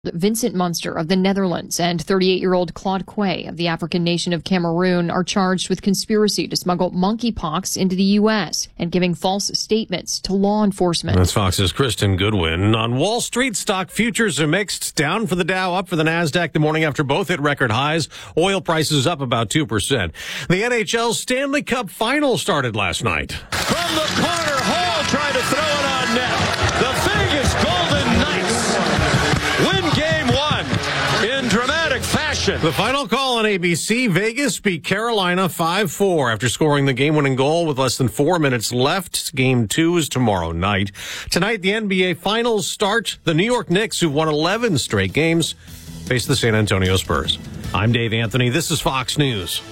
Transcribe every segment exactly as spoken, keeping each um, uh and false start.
Vincent Munster of the Netherlands and thirty-eight-year-old Claude Quay of the African nation of Cameroon are charged with conspiracy to smuggle monkeypox into the U S and giving false statements to law enforcement. That's Fox's Kristen Goodwin. On Wall Street, stock futures are mixed. Down for the Dow, up for the NASDAQ the morning after both hit record highs. Oil prices up about two percent. The N H L Stanley Cup Final started last night. From the corner, Hall tried to throw it on net. The Vegas Golden Knights win game one in dramatic fashion. The final call on A B C. Vegas beat Carolina five four after scoring the game-winning goal with less than four minutes left. Game two is tomorrow night. Tonight, the N B A Finals start. The New York Knicks, who've won eleven straight games, face the San Antonio Spurs. I'm Dave Anthony. This is Fox News.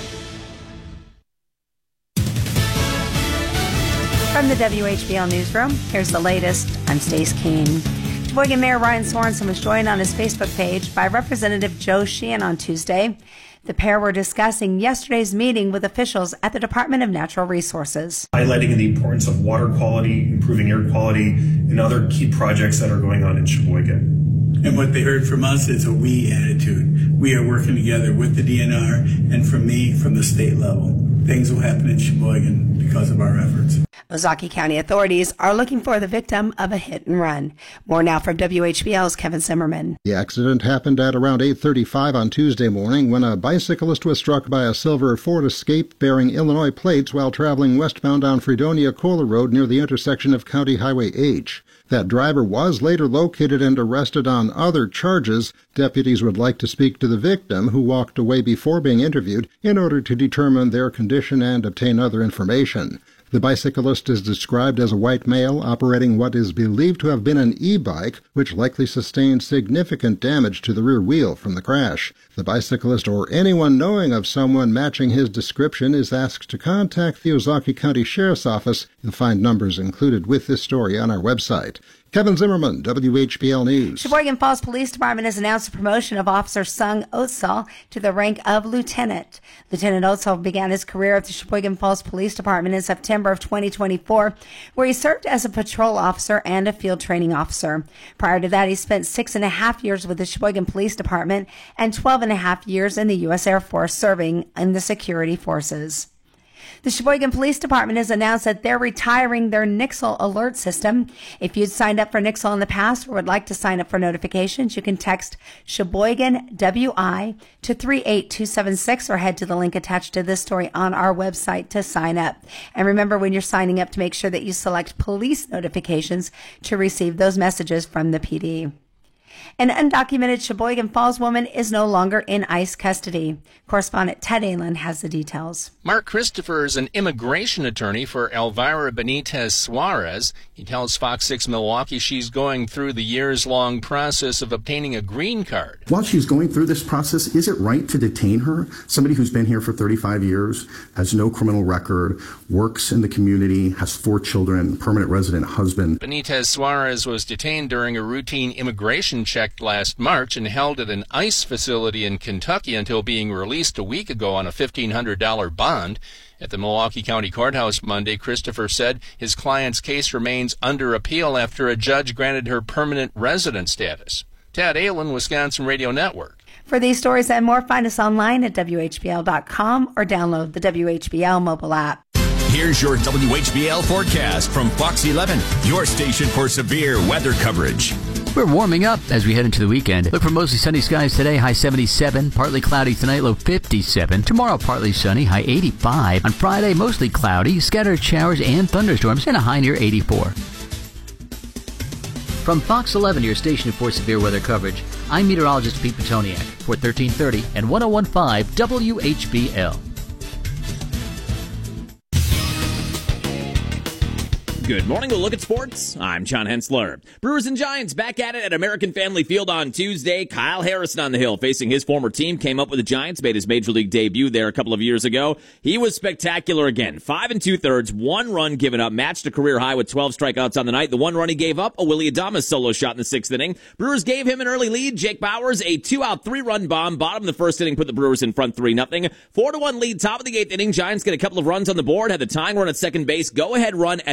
From the W H B L Newsroom, here's the latest. I'm Stace Keene. Sheboygan Mayor Ryan Sorensen was joined on his Facebook page by Representative Joe Sheehan on Tuesday. The pair were discussing yesterday's meeting with officials at the Department of Natural Resources. Highlighting the importance of water quality, improving air quality, and other key projects that are going on in Sheboygan. And what they heard from us is a we attitude. We are working together with the D N R and from me, from the state level. Things will happen in Sheboygan because of our efforts. Ozaukee County authorities are looking for the victim of a hit and run. More now from W H B L's Kevin Zimmerman. The accident happened at around eight thirty-five on Tuesday morning when a bicyclist was struck by a silver Ford Escape bearing Illinois plates while traveling westbound on Fredonia-Kohler Road near the intersection of County Highway H. That driver was later located and arrested on other charges. Deputies would like to speak to the victim, who walked away before being interviewed, in order to determine their condition and obtain other information. The bicyclist is described as a white male operating what is believed to have been an e-bike, which likely sustained significant damage to the rear wheel from the crash. The bicyclist or anyone knowing of someone matching his description is asked to contact the Ozaukee County Sheriff's Office. You'll find numbers included with this story on our website. Kevin Zimmerman, W H B L News. Sheboygan Falls Police Department has announced the promotion of Officer Sung Otsal to the rank of lieutenant. Lieutenant Otsal began his career at the Sheboygan Falls Police Department in September of twenty twenty-four, where he served as a patrol officer and a field training officer. Prior to that, he spent six and a half years with the Sheboygan Police Department and twelve and a half years in the U S Air Force serving in the security forces. The Sheboygan Police Department has announced that they're retiring their Nixle alert system. If you'd signed up for Nixle in the past or would like to sign up for notifications, you can text Sheboygan W I to three eight two seven six or head to the link attached to this story on our website to sign up. And remember, when you're signing up, to make sure that you select police notifications to receive those messages from the P D. An undocumented Sheboygan Falls woman is no longer in ICE custody. Correspondent Ted Allen has the details. Mark Christopher is an immigration attorney for Elvira Benitez Suarez. He tells Fox six Milwaukee she's going through the years-long process of obtaining a green card. While she's going through this process, is it right to detain her? Somebody who's been here for thirty-five years, has no criminal record, works in the community, has four children, permanent resident husband. Benitez Suarez was detained during a routine immigration check last March and held at an ICE facility in Kentucky until being released a week ago on a fifteen hundred dollars bond. At the Milwaukee County Courthouse Monday, Christopher said his client's case remains under appeal after a judge granted her permanent resident status. Ted Allen, Wisconsin Radio Network. For these stories and more, find us online at W H B L dot com or download the W H B L mobile app. Here's your W H B L forecast from Fox eleven, your station for severe weather coverage. We're warming up as we head into the weekend. Look for mostly sunny skies today, high seventy-seven. Partly cloudy tonight, low fifty-seven. Tomorrow, partly sunny, high eighty-five. On Friday, mostly cloudy, scattered showers and thunderstorms, and a high near eighty-four. From Fox eleven, your station for severe weather coverage, I'm meteorologist Pete Petoniak for thirteen thirty and one oh one point five W H B L. Good morning. We'll look at sports. I'm John Hensler. Brewers and Giants back at it at American Family Field on Tuesday. Kyle Harrison on the hill facing his former team. Came up with the Giants, made his major league debut there a couple of years ago. He was spectacular again. Five and two-thirds, one run given up, matched a career high with twelve strikeouts on the night. The one run he gave up, a Willie Adames solo shot in the sixth inning. Brewers gave him an early lead. Jake Bauers, a two-out, three-run bomb. Bottom of the first inning, put the Brewers in front three nothing. Four to one lead, top of the eighth inning. Giants get a couple of runs on the board, had the tying run at second base, go-ahead run at first base.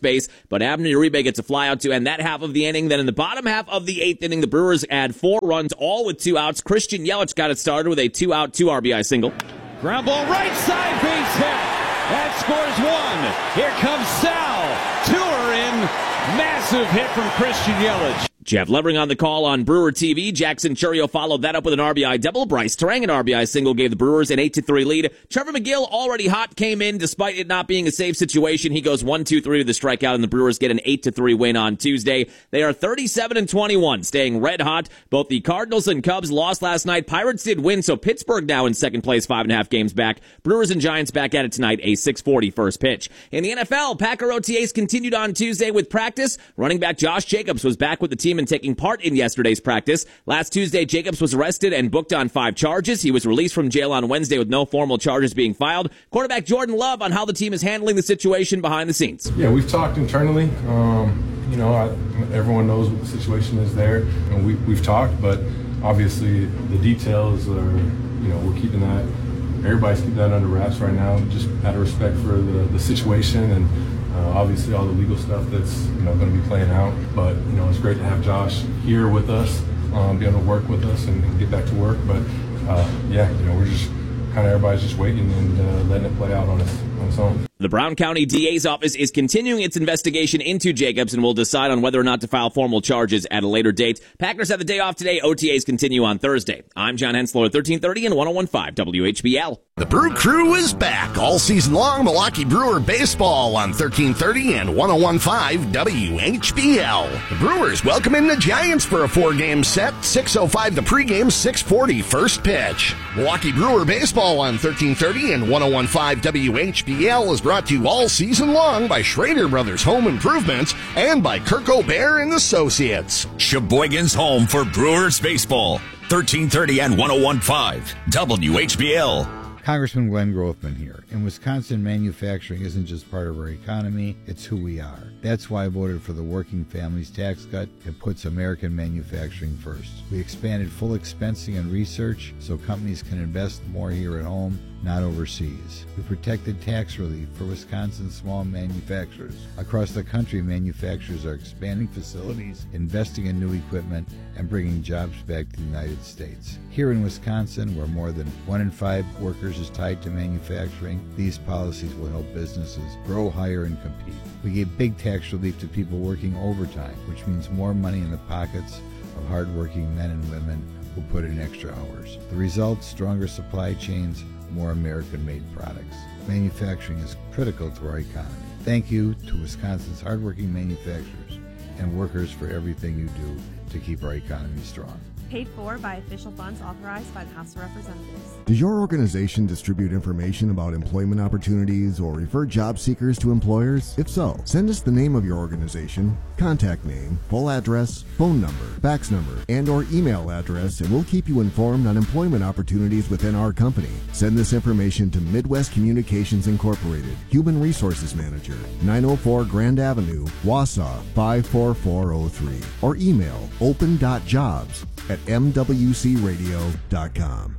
base, but Abner Uribe gets a flyout to end that half of the inning. Then in the bottom half of the eighth inning, the Brewers add four runs, all with two outs. Christian Yelich got it started with a two-out, two R B I single. Ground ball right side, base hit. That scores one. Here comes Sal. Two are in. Massive hit from Christian Yelich. Jeff Levering on the call on Brewer T V. Jackson Churio followed that up with an R B I double. Bryce Terang, an R B I single, gave the Brewers an eight to three lead. Trevor McGill, already hot, came in despite it not being a safe situation. He goes one two three to the strikeout, and the Brewers get an eight to three win on Tuesday. They are thirty-seven and twenty-one, staying red hot. Both the Cardinals and Cubs lost last night. Pirates did win, so Pittsburgh now in second place, five and a half games back. Brewers and Giants back at it tonight, a six forty first pitch. In the N F L, Packer O T As continued on Tuesday with practice. Running back Josh Jacobs was back with the team and taking part in yesterday's practice. Last Tuesday, Jacobs was arrested and booked on five charges. He was released from jail on Wednesday with no formal charges being filed. Quarterback Jordan Love on how the team is handling the situation behind the scenes. Yeah, we've talked internally. Um, you know, I, everyone knows what the situation is there, and we, we've talked, but obviously the details are, you know, we're keeping that, everybody's keeping that under wraps right now, just out of respect for the, the situation and Uh, obviously all the legal stuff that's, you know, going to be playing out. But, you know, it's great to have Josh here with us, um, be able to work with us and, and get back to work. But, uh, yeah, you know, we're just kind of everybody's just waiting and uh, letting it play out on its, on its own. The Brown County D A's office is continuing its investigation into Jacobs and will decide on whether or not to file formal charges at a later date. Packers have the day off today. O T As continue on Thursday. I'm John Hensler, thirteen thirty and one oh one point five W H B L. The Brew Crew is back all season long. Milwaukee Brewer baseball on thirteen thirty and one oh one point five W H B L. The Brewers welcoming the Giants for a four-game set. six oh five the pregame, six forty first pitch. Milwaukee Brewer baseball on thirteen thirty and one oh one point five W H B L is brought to you all season long by Schrader Brothers Home Improvements and by Kirk O'Bear and Associates. Sheboygan's home for Brewers baseball. thirteen thirty and one oh one point five W H B L. Congressman Glenn Grothman here. In Wisconsin, manufacturing isn't just part of our economy, it's who we are. That's why I voted for the Working Families Tax Cut. It puts American manufacturing first. We expanded full expensing and research so companies can invest more here at home, not overseas. We protected tax relief for Wisconsin's small manufacturers. Across the country, manufacturers are expanding facilities, investing in new equipment, and bringing jobs back to the United States. Here in Wisconsin, where more than one in five workers is tied to manufacturing, these policies will help businesses grow, hire, and compete. We gave big tax relief to people working overtime, which means more money in the pockets of hardworking men and women who put in extra hours. The result, stronger supply chains, more American-made products. Manufacturing is critical to our economy. Thank you to Wisconsin's hardworking manufacturers and workers for everything you do to keep our economy strong. Paid for by official funds authorized by the House of Representatives. Does your organization distribute information about employment opportunities or refer job seekers to employers? If so, send us the name of your organization, contact name, full address, phone number, fax number, and or email address, and we'll keep you informed on employment opportunities within our company. Send this information to Midwest Communications Incorporated, Human Resources Manager, nine oh four Grand Avenue, Wausau, five four four oh three, or email open dot jobs at m w c radio dot com.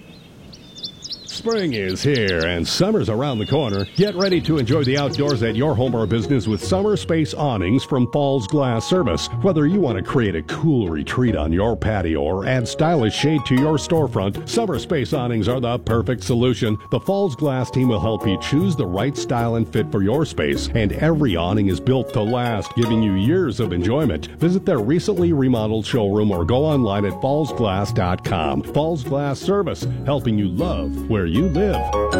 Spring is here and summer's around the corner. Get ready to enjoy the outdoors at your home or business with Summer Space Awnings from Falls Glass Service. Whether you want to create a cool retreat on your patio or add stylish shade to your storefront, Summer Space Awnings are the perfect solution. The Falls Glass team will help you choose the right style and fit for your space, and every awning is built to last, giving you years of enjoyment. Visit their recently remodeled showroom or go online at falls glass dot com. Falls Glass Service, helping you love where you live.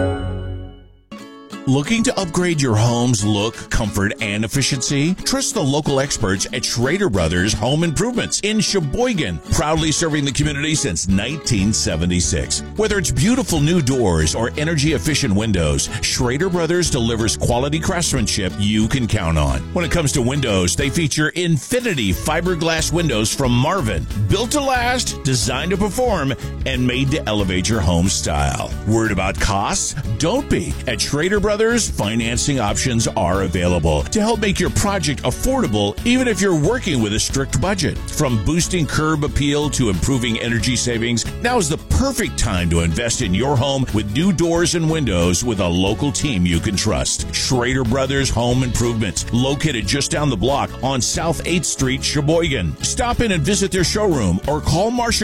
Looking to upgrade your home's look, comfort, and efficiency? Trust the local experts at Schrader Brothers Home Improvements in Sheboygan, proudly serving the community since nineteen seventy-six. Whether it's beautiful new doors or energy-efficient windows, Schrader Brothers delivers quality craftsmanship you can count on. When it comes to windows, they feature Infinity fiberglass windows from Marvin, built to last, designed to perform, and made to elevate your home style. Worried about costs? Don't be. At Schrader Brothers Brothers, financing options are available to help make your project affordable, even if you're working with a strict budget. From boosting curb appeal to improving energy savings, now is the perfect time to invest in your home with new doors and windows with a local team you can trust. Schrader Brothers Home Improvements, located just down the block on South eighth Street, Sheboygan. Stop in and visit their showroom or call Marcia